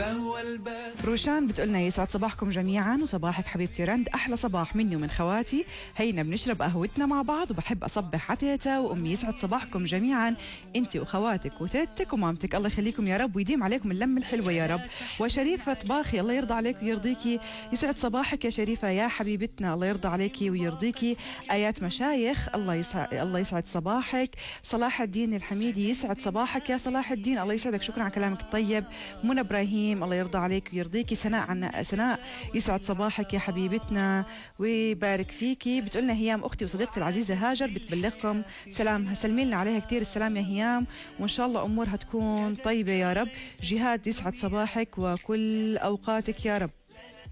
روشان بتقولنا يسعد صباحكم جميعا وصباحك حبيبتي رند، احلى صباح مني ومن خواتي، هينا بنشرب قهوتنا مع بعض وبحب اصبح على تيتا وامي. يسعد صباحكم جميعا انت وخواتك وتيتك ومامتك، الله يخليكم يا رب ويديم عليكم اللمه الحلوه يا رب. وشريفه طباخي الله يرضى عليك ويرضيكي، يسعد صباحك يا شريفه يا حبيبتنا، الله يرضى عليكي ويرضيكي. ايات مشايخ الله يسعد صباحك. صلاح الدين الحميدي يسعد صباحك يا صلاح الدين، الله يسعدك، شكرا على كلامك الطيب. منى ابراهيم الله يرضى عليك ويرضيكي. سناء يسعد صباحك يا حبيبتنا ويبارك فيكي. بتقولنا هيام اختي وصديقتي العزيزه هاجر بتبلغكم سلام، سلمي لنا عليها كثير السلام يا هيام، وان شاء الله امورها تكون طيبه يا رب. جهاد يسعد صباحك وكل اوقاتك يا رب.